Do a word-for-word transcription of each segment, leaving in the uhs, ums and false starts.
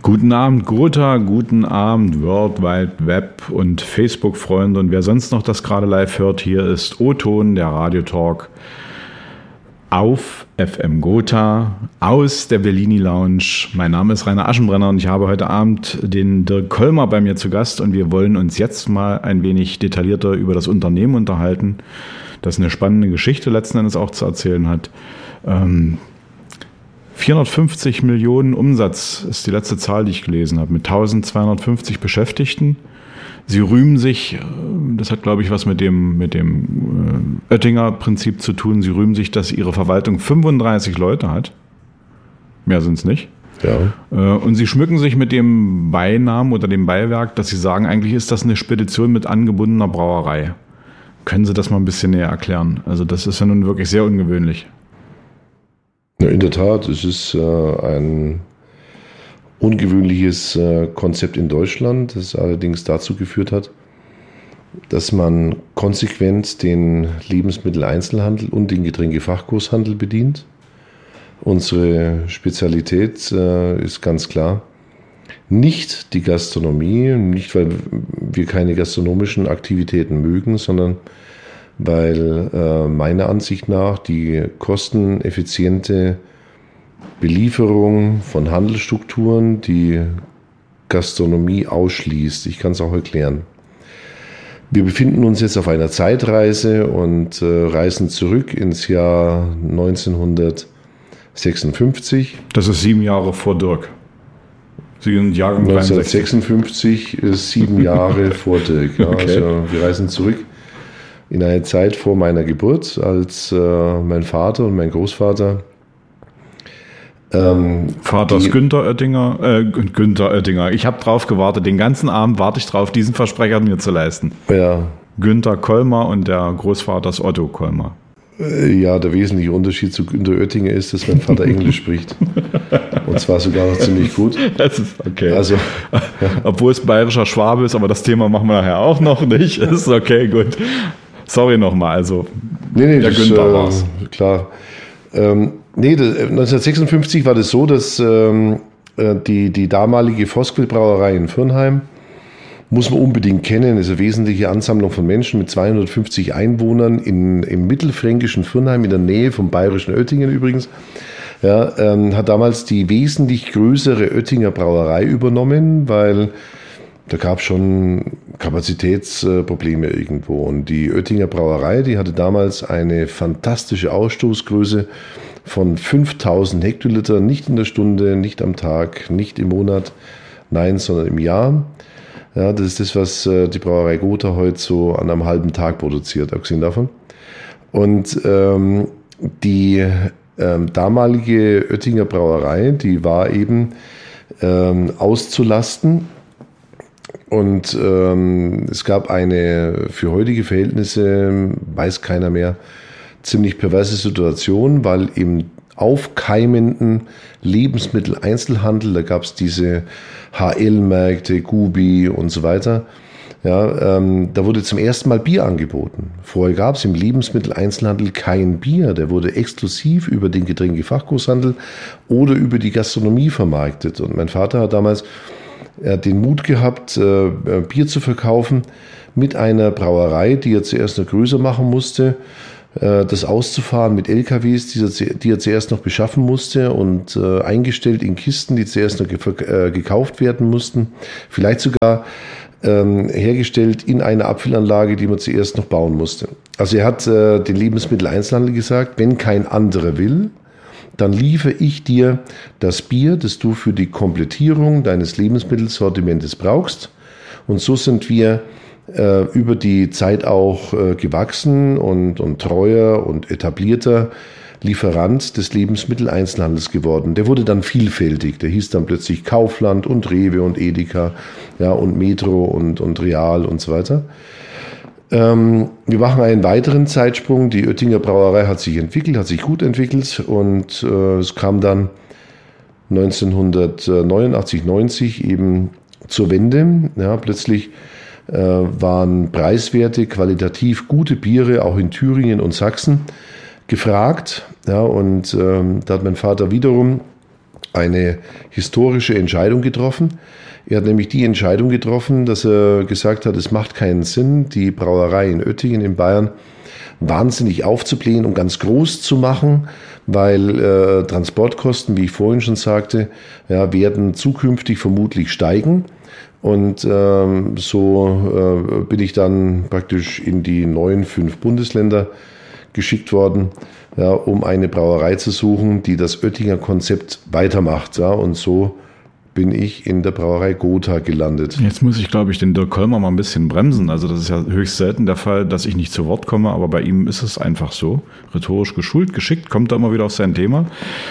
Guten Abend Gotha, guten Abend World Wide Web und Facebook-Freunde und wer sonst noch das gerade live hört, hier ist O-Ton, der Radiotalk auf F M Gotha aus der Bellini Lounge. Mein Name ist Rainer Aschenbrenner und ich habe heute Abend den Dirk Kollmar bei mir zu Gast und wir wollen uns jetzt mal ein wenig detaillierter über das Unternehmen unterhalten, das eine spannende Geschichte letzten Endes auch zu erzählen hat. Ähm, vierhundertfünfzig Millionen Umsatz ist die letzte Zahl, die ich gelesen habe, mit eintausendzweihundertfünfzig Beschäftigten. Sie rühmen sich, das hat glaube ich was mit dem, mit dem Oettinger Prinzip zu tun, sie rühmen sich, dass ihre Verwaltung fünfunddreißig Leute hat. Mehr sind es nicht. Ja. Und sie schmücken sich mit dem Beinamen oder dem Beiwerk, dass sie sagen, eigentlich ist das eine Spedition mit angebundener Brauerei. Können Sie das mal ein bisschen näher erklären? Also das ist ja nun wirklich sehr ungewöhnlich. Ja, in der Tat, es ist äh, ein ungewöhnliches äh, Konzept in Deutschland, das allerdings dazu geführt hat, dass man konsequent den Lebensmitteleinzelhandel und den Getränkefachgroßhandel bedient. Unsere Spezialität äh, ist ganz klar nicht die Gastronomie, nicht weil wir keine gastronomischen Aktivitäten mögen, sondern weil äh, meiner Ansicht nach die kosteneffiziente Belieferung von Handelsstrukturen die Gastronomie ausschließt. Ich kann es auch erklären. Wir befinden uns jetzt auf einer Zeitreise und äh, reisen zurück ins Jahr neunzehnhundertsechsundfünfzig. Das ist sieben Jahre vor Dirk. Sie sind Jahrgang neunzehnhundertsechsundfünfzig ist sieben Jahre vor Dirk. Ja, okay. Also wir reisen zurück in eine Zeit vor meiner Geburt, als äh, mein Vater und mein Großvater ähm, Vaters die, Günther Oettinger, äh, Günther Oettinger. Ich habe drauf gewartet, den ganzen Abend warte ich drauf, diesen Versprecher mir zu leisten. Ja. Günther Kollmar und der Großvater ist Otto Kollmar. Äh, ja, der wesentliche Unterschied zu Günther Oettinger ist, dass mein Vater Englisch spricht. Und zwar sogar noch ziemlich gut. Das ist okay. Also, ja. Obwohl es bayerischer Schwabe ist, aber das Thema machen wir nachher auch noch nicht. Ist okay, gut. Sorry nochmal, also nee, nee, der Günther äh, war's. Klar. Ähm, nee, das, neunzehnhundertsechsundfünfzig war das so, dass ähm, die, die damalige Voskuil-Brauerei in Viernheim, muss man unbedingt kennen, ist eine wesentliche Ansammlung von Menschen mit zweihundertfünfzig Einwohnern in, im mittelfränkischen Viernheim, in der Nähe vom bayerischen Oettingen übrigens, ja, ähm, hat damals die wesentlich größere Oettinger Brauerei übernommen, weil da gab es schon Kapazitätsprobleme irgendwo. Und die Oettinger Brauerei, die hatte damals eine fantastische Ausstoßgröße von fünftausend Hektoliter, nicht in der Stunde, nicht am Tag, nicht im Monat, nein, sondern im Jahr. Ja, das ist das, was die Brauerei Gotha heute so an einem halben Tag produziert, abgesehen davon. Und ähm, die ähm, damalige Oettinger Brauerei, die war eben ähm, auszulasten. Und ähm, es gab eine für heutige Verhältnisse, weiß keiner mehr, ziemlich perverse Situation, weil im aufkeimenden Lebensmitteleinzelhandel, da gab es diese H L-Märkte, Gubi und so weiter, ja, ähm, da wurde zum ersten Mal Bier angeboten. Vorher gab es im Lebensmitteleinzelhandel kein Bier, der wurde exklusiv über den Getränkefachgroßhandel oder über die Gastronomie vermarktet. Und mein Vater hat damals Er hat den Mut gehabt, äh, Bier zu verkaufen mit einer Brauerei, die er zuerst noch größer machen musste, äh, das auszufahren mit L K Ws, die er, die er zuerst noch beschaffen musste und äh, eingestellt in Kisten, die zuerst noch ge- äh, gekauft werden mussten, vielleicht sogar ähm, hergestellt in einer Abfüllanlage, die man zuerst noch bauen musste. Also er hat äh, den Lebensmitteleinzelhandel gesagt, wenn kein anderer will, dann liefere ich dir das Bier, das du für die Komplettierung deines Lebensmittelsortimentes brauchst. Und so sind wir äh, über die Zeit auch äh, gewachsen und, und treuer und etablierter Lieferant des Lebensmitteleinzelhandels geworden. Der wurde dann vielfältig. Der hieß dann plötzlich Kaufland und Rewe und Edeka, ja, und Metro und, und Real und so weiter. Ähm, wir machen einen weiteren Zeitsprung. Die Oettinger Brauerei hat sich entwickelt, hat sich gut entwickelt und äh, es kam dann neunzehnhundertneunundachtzig, neunzig eben zur Wende. Ja, plötzlich äh, waren preiswerte, qualitativ gute Biere auch in Thüringen und Sachsen gefragt. Ja, und ähm, da hat mein Vater wiederum eine historische Entscheidung getroffen. Er hat nämlich die Entscheidung getroffen, dass er gesagt hat, es macht keinen Sinn, die Brauerei in Oettingen in Bayern wahnsinnig aufzublähen und ganz groß zu machen, weil äh, Transportkosten, wie ich vorhin schon sagte, ja, werden zukünftig vermutlich steigen. Und ähm, so äh, bin ich dann praktisch in die neuen fünf Bundesländer geschickt worden, ja, um eine Brauerei zu suchen, die das Oettinger Konzept weitermacht. Ja, und so bin ich in der Brauerei Gotha gelandet. Jetzt muss ich, glaube ich, den Dirk Kollmer mal ein bisschen bremsen. Also das ist ja höchst selten der Fall, dass ich nicht zu Wort komme, aber bei ihm ist es einfach so. Rhetorisch geschult, geschickt, kommt er immer wieder auf sein Thema.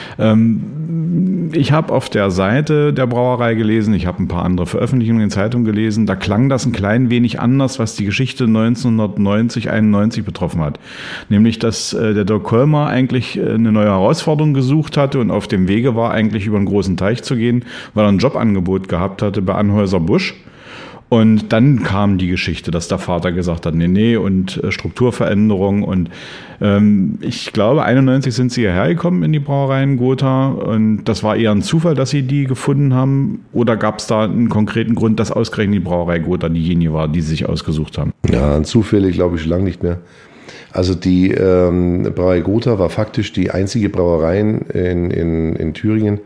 Ähm, ich habe auf der Seite der Brauerei gelesen, ich habe ein paar andere Veröffentlichungen in Zeitungen gelesen, da klang das ein klein wenig anders, was die Geschichte neunzehnhundertneunzig, einundneunzig betroffen hat. Nämlich, dass äh, der Dirk Kollmer eigentlich eine neue Herausforderung gesucht hatte und auf dem Wege war, eigentlich über einen großen Teich zu gehen, weil er ein Jobangebot gehabt hatte bei Anheuser-Busch. Und dann kam die Geschichte, dass der Vater gesagt hat, nee, nee, und äh, Strukturveränderung. Und ähm, ich glaube, einundneunzig sind sie hierher gekommen in die Brauerei in Gotha. Und das war eher ein Zufall, dass sie die gefunden haben. Oder gab es da einen konkreten Grund, dass ausgerechnet die Brauerei Gotha diejenige war, die sie sich ausgesucht haben? Ja, an Zufälle glaube ich schon lange nicht mehr. Also die ähm, Brauerei Gotha war faktisch die einzige Brauerei in, in, in Thüringen,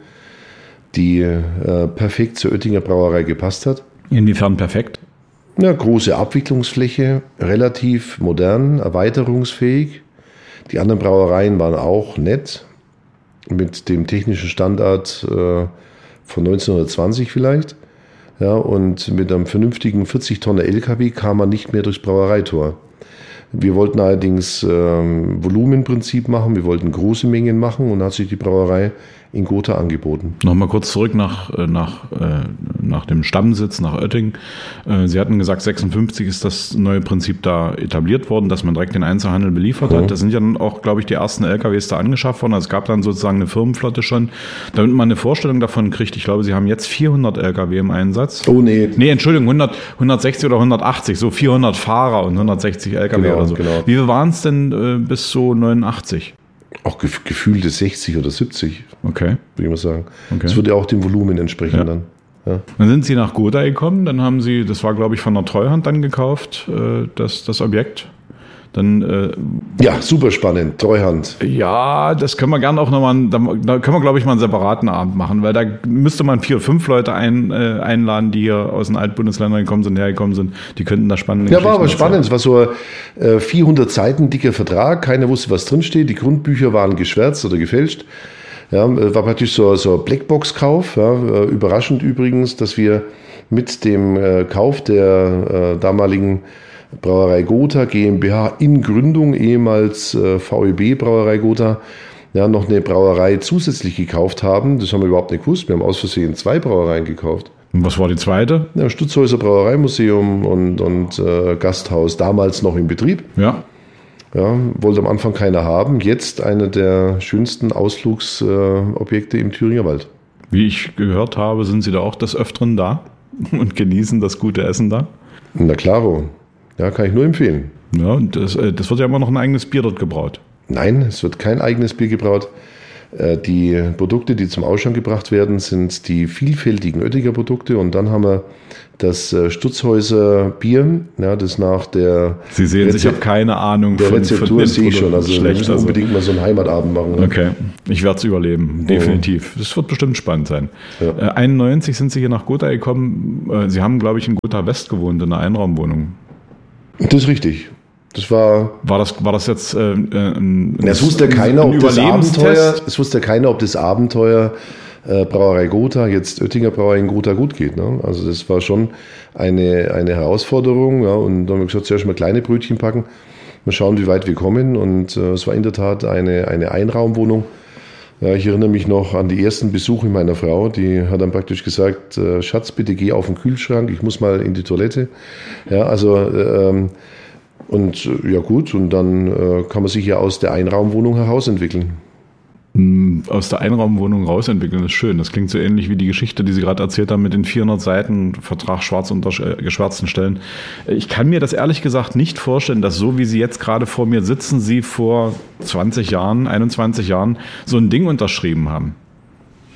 die äh, perfekt zur Oettinger Brauerei gepasst hat. Inwiefern perfekt? Ja, große Abwicklungsfläche, relativ modern, erweiterungsfähig. Die anderen Brauereien waren auch nett, mit dem technischen Standard äh, von neunzehnhundertzwanzig vielleicht. Ja, und mit einem vernünftigen vierzig Tonner L K W kam man nicht mehr durchs Brauereitor. Wir wollten allerdings ähm, Volumenprinzip machen, wir wollten große Mengen machen und hat sich die Brauerei in Gotha angeboten. Nochmal kurz zurück nach, nach, nach dem Stammsitz, nach Oettingen. Sie hatten gesagt, sechsundfünfzig ist das neue Prinzip da etabliert worden, dass man direkt den Einzelhandel beliefert mhm. hat. Da sind ja dann auch, glaube ich, die ersten L K Ws da angeschafft worden. Also es gab dann sozusagen eine Firmenflotte schon. Damit man eine Vorstellung davon kriegt, ich glaube, Sie haben jetzt vierhundert L K W im Einsatz. Oh nee. Nee, Entschuldigung, hundert, hundertsechzig oder hundertachtzig, so vierhundert Fahrer und hundertsechzig L K W genau, oder so. Genau. Wie viel waren es denn äh, bis so neunundachtzig? Auch gef- gefühlte sechzig oder siebzig, okay. würde ich mal sagen. Okay. Das würde ja auch dem Volumen entsprechen ja. dann. Ja. Dann sind Sie nach Gotha gekommen, dann haben Sie, das war glaube ich von der Treuhand dann gekauft, äh, das, das Objekt. Dann, äh, ja, super spannend, Treuhand. Ja, das können wir gerne auch nochmal, da, da können wir glaube ich mal einen separaten Abend machen, weil da müsste man vier, fünf Leute ein, äh, einladen, die hier aus den Altbundesländern gekommen sind, hergekommen sind, die könnten da spannende Ja, war aber spannend, es war so ein äh, vierhundert Seiten dicker Vertrag, keiner wusste, was drinsteht, die Grundbücher waren geschwärzt oder gefälscht. Ja, war praktisch so, so ein Blackbox-Kauf, ja, überraschend übrigens, dass wir mit dem äh, Kauf der äh, damaligen Brauerei Gotha GmbH in Gründung, ehemals äh, V E B Brauerei Gotha, ja, noch eine Brauerei zusätzlich gekauft haben. Das haben wir überhaupt nicht gewusst. Wir haben aus Versehen zwei Brauereien gekauft. Und was war die zweite? Ja, Stutzhäuser Brauereimuseum und, und äh, Gasthaus, damals noch in Betrieb. Ja. Ja, wollte am Anfang keiner haben. Jetzt einer der schönsten Ausflugsobjekte äh, im Thüringer Wald. Wie ich gehört habe, sind Sie da auch des Öfteren da und genießen das gute Essen da? Na klaro. Ja, kann ich nur empfehlen. Ja, und das, das wird ja immer noch ein eigenes Bier dort gebraut. Nein, es wird kein eigenes Bier gebraut. Die Produkte, die zum Ausschank gebracht werden, sind die vielfältigen Oettinger Produkte. Und dann haben wir das Stutzhäuser Bier, ja, das nach der Sie sehen, Rezept- ich habe keine Ahnung der von, Rezeptur von sehe ich schon. Also schlecht, wir müssen also. unbedingt mal so einen Heimatabend machen. Ne? Okay, ich werde es überleben, definitiv. Das wird bestimmt spannend sein. Ja. Äh, einundneunzig sind Sie hier nach Gotha gekommen. Äh, Sie haben, glaube ich, in Gotha West gewohnt, in einer Einraumwohnung. Das ist richtig. Das war. War das, war das jetzt äh, ein, ja, es wusste keiner, ob das Abenteuer, es wusste keiner, ob das Abenteuer äh, Brauerei Gotha, jetzt Oettinger Brauerei in Gotha gut geht. Ne? Also das war schon eine, eine Herausforderung. Ja? Und dann haben wir gesagt, zuerst mal kleine Brötchen packen, mal schauen, wie weit wir kommen. Und äh, es war in der Tat eine, eine Einraumwohnung. Ja, ich erinnere mich noch an die ersten Besuche meiner Frau. Die hat dann praktisch gesagt, äh, Schatz, bitte geh auf den Kühlschrank, ich muss mal in die Toilette. Ja, also ähm, und ja gut, und dann äh, kann man sich ja aus der Einraumwohnung herausentwickeln. Aus der Einraumwohnung rausentwickeln ist schön. Das klingt so ähnlich wie die Geschichte, die Sie gerade erzählt haben mit den vierhundert Seiten Vertrag schwarz unter geschwärzten Stellen. Ich kann mir das ehrlich gesagt nicht vorstellen, dass so wie Sie jetzt gerade vor mir sitzen, Sie vor zwanzig Jahren, einundzwanzig Jahren so ein Ding unterschrieben haben.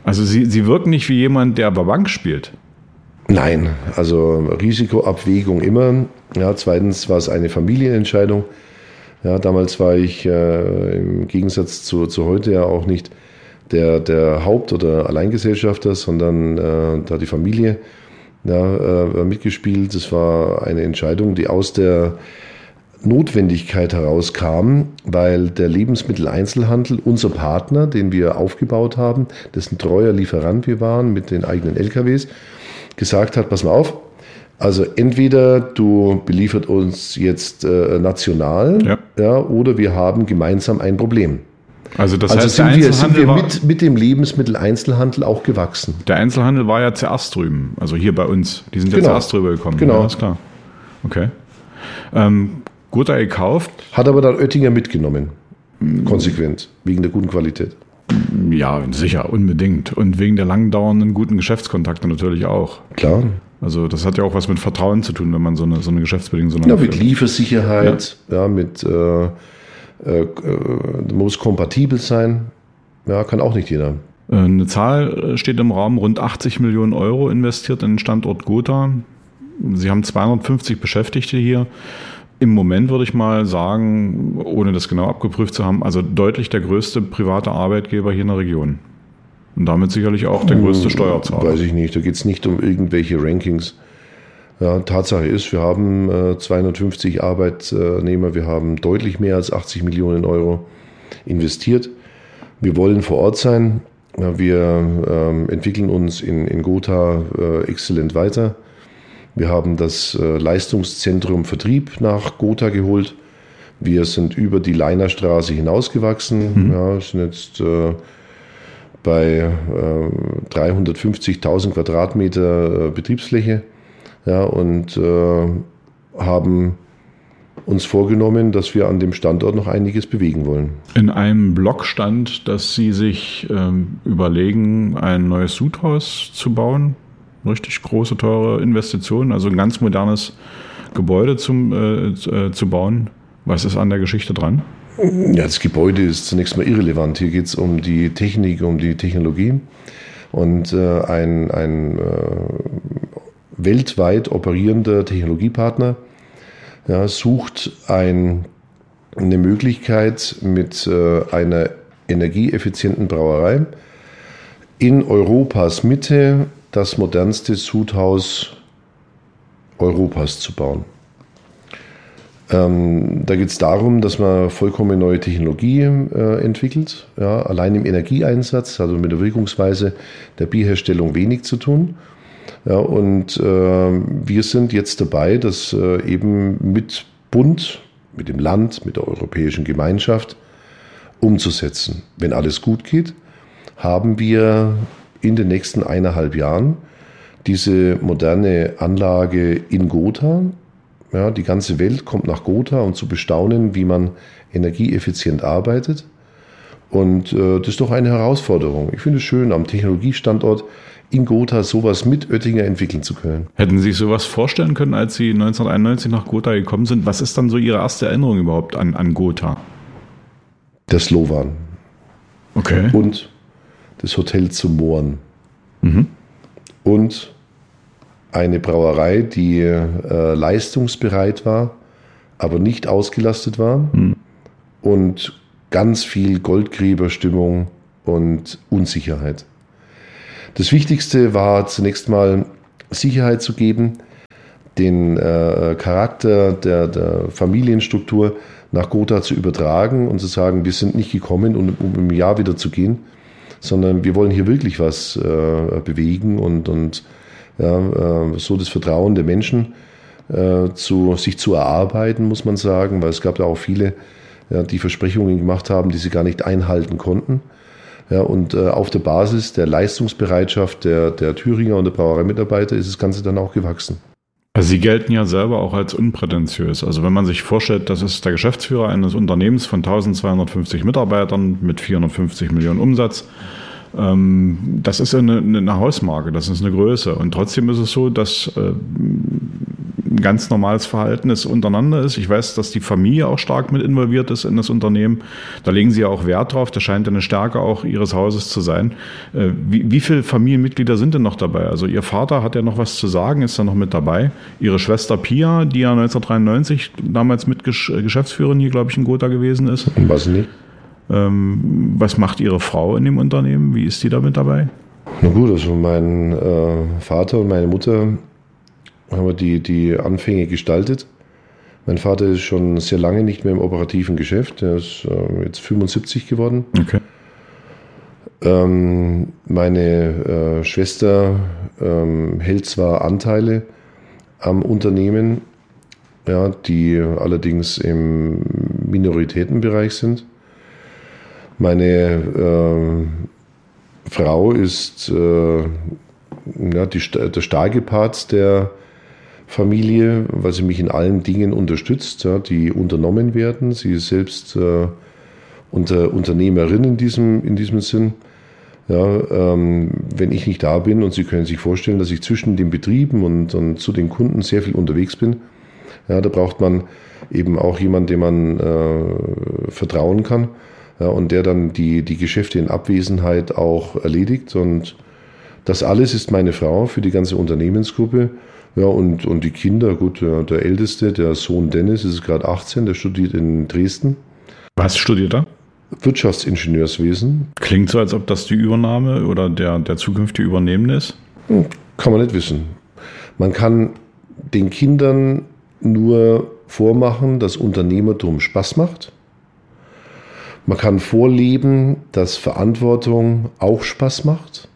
Also Sie, Sie wirken nicht wie jemand, der bei Bank spielt. Nein, also Risikoabwägung immer. Ja, zweitens war es eine Familienentscheidung. Ja, damals war ich äh, im Gegensatz zu, zu heute ja auch nicht der, der Haupt- oder Alleingesellschafter, sondern äh, da die Familie ja, äh, mitgespielt. Das war eine Entscheidung, die aus der Notwendigkeit herauskam, weil der Lebensmitteleinzelhandel, unser Partner, den wir aufgebaut haben, dessen treuer Lieferant wir waren mit den eigenen L K Ws, gesagt hat, pass mal auf, also entweder du beliefert uns jetzt äh, national ja. Ja, oder wir haben gemeinsam ein Problem. Also das also heißt, sind der wir, sind wir war, mit, mit dem Lebensmitteleinzelhandel auch gewachsen. Der Einzelhandel war ja zuerst drüben, also hier bei uns. Die sind ja genau. zuerst drüber gekommen. Genau. Ja, ist klar. Okay. Ähm, Gotha gekauft. Hat aber dann Oettinger mitgenommen. Konsequent. Wegen der guten Qualität. Ja, sicher, unbedingt. Und wegen der lang dauernden guten Geschäftskontakte natürlich auch. Klar. Also das hat ja auch was mit Vertrauen zu tun, wenn man so eine, so eine Geschäftsbedingung so Ja, mit führt. Liefersicherheit, ja, ja mit äh, äh, muss kompatibel sein. Ja, kann auch nicht jeder. Eine Zahl steht im Raum, rund achtzig Millionen Euro investiert in den Standort Gotha. Sie haben zweihundertfünfzig Beschäftigte hier. Im Moment würde ich mal sagen, ohne das genau abgeprüft zu haben, also deutlich der größte private Arbeitgeber hier in der Region. Und damit sicherlich auch der größte Steuerzahler. Weiß ich nicht, da geht es nicht um irgendwelche Rankings. Ja, Tatsache ist, wir haben äh, zweihundertfünfzig Arbeitnehmer, wir haben deutlich mehr als achtzig Millionen Euro investiert. Wir wollen vor Ort sein, ja, wir ähm, entwickeln uns in, in Gotha äh, exzellent weiter. Wir haben das äh, Leistungszentrum Vertrieb nach Gotha geholt. Wir sind über die Leinerstraße hinausgewachsen. Mhm. Ja, sind jetzt äh, bei äh, dreihundertfünfzigtausend Quadratmeter äh, Betriebsfläche, ja, und äh, haben uns vorgenommen, dass wir an dem Standort noch einiges bewegen wollen. In einem Blog stand, dass Sie sich ähm, überlegen, ein neues Sudhaus zu bauen. Richtig große, teure Investitionen, also ein ganz modernes Gebäude zum, äh, zu bauen. Was ist an der Geschichte dran? Ja, das Gebäude ist zunächst mal irrelevant. Hier geht es um die Technik, um die Technologie. Und äh, ein, ein äh, weltweit operierender Technologiepartner ja, sucht ein, eine Möglichkeit mit äh, einer energieeffizienten Brauerei in Europas Mitte das modernste Sudhaus Europas zu bauen. Ähm, da geht es darum, dass man vollkommen neue Technologie äh, entwickelt. Ja, allein im Energieeinsatz, also mit der Wirkungsweise der Bierherstellung wenig zu tun. Ja, und äh, wir sind jetzt dabei, das äh, eben mit Bund, mit dem Land, mit der Europäischen Gemeinschaft umzusetzen. Wenn alles gut geht, haben wir in den nächsten eineinhalb Jahren diese moderne Anlage in Gotha. Ja, die ganze Welt kommt nach Gotha, um zu bestaunen, wie man energieeffizient arbeitet. Und äh, das ist doch eine Herausforderung. Ich finde es schön, am Technologiestandort in Gotha sowas mit Oettinger entwickeln zu können. Hätten Sie sich sowas vorstellen können, als Sie neunzehnhunderteinundneunzig nach Gotha gekommen sind? Was ist dann so Ihre erste Erinnerung überhaupt an, an Gotha? Der Slovan. Okay. Und das Hotel zum Mohren. Mhm. Und eine Brauerei, die äh, leistungsbereit war, aber nicht ausgelastet war. Mhm. Und ganz viel Goldgräberstimmung und Unsicherheit. Das Wichtigste war zunächst mal Sicherheit zu geben, den äh, Charakter der, der Familienstruktur nach Gotha zu übertragen und zu sagen, wir sind nicht gekommen, um, um im Jahr wieder zu gehen, sondern wir wollen hier wirklich was äh, bewegen und, und ja, äh, so das Vertrauen der Menschen äh, zu, sich zu erarbeiten, muss man sagen, weil es gab ja auch viele, ja, die Versprechungen gemacht haben, die sie gar nicht einhalten konnten. Ja, und äh, auf der Basis der Leistungsbereitschaft der, der Thüringer und der Brauereimitarbeiter ist das Ganze dann auch gewachsen. Also Sie gelten ja selber auch als unprätentiös. Also wenn man sich vorstellt, das ist der Geschäftsführer eines Unternehmens von eintausendzweihundertfünfzig Mitarbeitern mit vierhundertfünfzig Millionen Umsatz. Ähm, das ist eine, eine Hausmarke, das ist eine Größe. Und trotzdem ist es so, dass äh, ein ganz normales Verhältnis untereinander ist. Ich weiß, dass die Familie auch stark mit involviert ist in das Unternehmen. Da legen Sie ja auch Wert drauf. Das scheint eine Stärke auch Ihres Hauses zu sein. Wie, wie viele Familienmitglieder sind denn noch dabei? Also Ihr Vater hat ja noch was zu sagen, ist da noch mit dabei. Ihre Schwester Pia, die ja neunzehnhundertdreiundneunzig damals mit Geschäftsführerin hier, glaube ich, in Gotha gewesen ist. Was nicht? Ähm, was macht Ihre Frau in dem Unternehmen? Wie ist die da mit dabei? Na gut, also mein äh, Vater und meine Mutter haben wir die, die Anfänge gestaltet. Mein Vater ist schon sehr lange nicht mehr im operativen Geschäft. Er ist äh, jetzt fünfundsiebzig geworden. Okay. Ähm, meine äh, Schwester ähm, hält zwar Anteile am Unternehmen, ja, die allerdings im Minoritätenbereich sind. Meine äh, Frau ist äh, ja, die, der starke Part der Familie, weil sie mich in allen Dingen unterstützt, ja, die unternommen werden. Sie ist selbst äh, unter, Unternehmerin in diesem, in diesem Sinn. Ja, ähm, wenn ich nicht da bin, und Sie können sich vorstellen, dass ich zwischen den Betrieben und, und zu den Kunden sehr viel unterwegs bin, ja, da braucht man eben auch jemanden, dem man äh, vertrauen kann. Ja, und der dann die, die Geschäfte in Abwesenheit auch erledigt. Und das alles ist meine Frau für die ganze Unternehmensgruppe. Ja, und, und die Kinder, gut, der, der Älteste, der Sohn Dennis, ist gerade achtzehn, der studiert in Dresden. Was studiert er? Wirtschaftsingenieurswesen. Klingt so, als ob das die Übernahme oder der, der zukünftige Übernehmende ist. Kann man nicht wissen. Man kann den Kindern nur vormachen, dass Unternehmertum Spaß macht. Man kann vorleben, dass Verantwortung auch Spaß macht.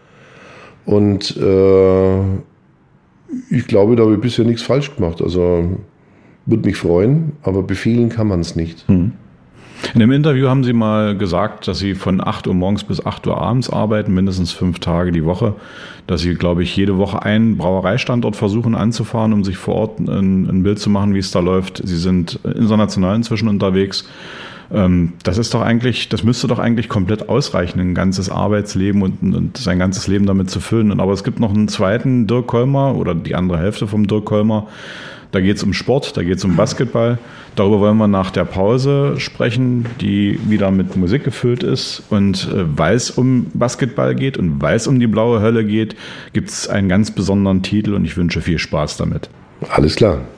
Und äh, ich glaube, da habe ich bisher nichts falsch gemacht. Also würde mich freuen, aber befehlen kann man es nicht. Hm. In dem Interview haben Sie mal gesagt, dass Sie von acht Uhr morgens bis acht Uhr abends arbeiten, mindestens fünf Tage die Woche. Dass Sie, glaube ich, jede Woche einen Brauereistandort versuchen anzufahren, um sich vor Ort ein, ein Bild zu machen, wie es da läuft. Sie sind international inzwischen unterwegs. Das ist doch eigentlich, das müsste doch eigentlich komplett ausreichen, ein ganzes Arbeitsleben und, und sein ganzes Leben damit zu füllen. Aber es gibt noch einen zweiten Dirk Kolmer oder die andere Hälfte vom Dirk Kolmer. Da geht es um Sport, da geht es um Basketball. Darüber wollen wir nach der Pause sprechen, die wieder mit Musik gefüllt ist. Und äh, weil es um Basketball geht und weil es um die blaue Hölle geht, gibt es einen ganz besonderen Titel und ich wünsche viel Spaß damit. Alles klar.